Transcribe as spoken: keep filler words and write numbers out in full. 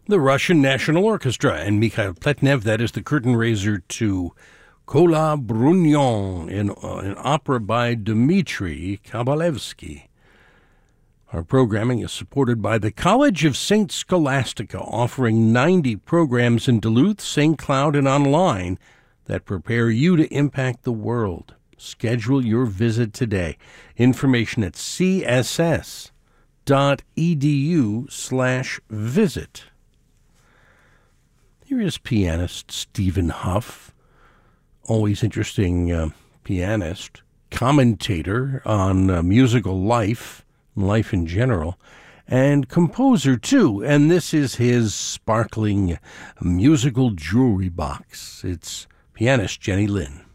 The Russian National Orchestra and Mikhail Pletnev. That is the curtain raiser to Kola Brunyon, an, uh, an opera by Dmitry Kabalevsky. Our programming is supported by the College of Saint Scholastica, offering ninety programs in Duluth, Saint Cloud, and online that prepare you to impact the world. Schedule your visit today. Information at css dot edu slash visit. Here is pianist Stephen Huff, always interesting uh, pianist, commentator on uh, musical life, life in general, and composer too. And this is his sparkling musical jewelry box. It's pianist Jenny Lin.